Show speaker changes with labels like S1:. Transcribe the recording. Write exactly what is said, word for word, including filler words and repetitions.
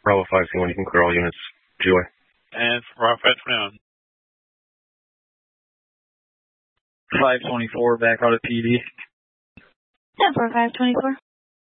S1: Bravo five C one, you can clear all units. Joy.
S2: And for Bravo five twenty-one.
S3: five twenty-four back out of P D.
S4: ten four five twenty-four.